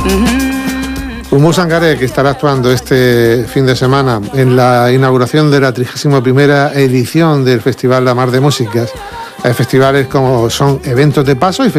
Humus Sangaré, que estará actuando este fin de semana en la inauguración de la 31ª edición del Festival La Mar de Músicas. Hay festivales como son eventos de paso y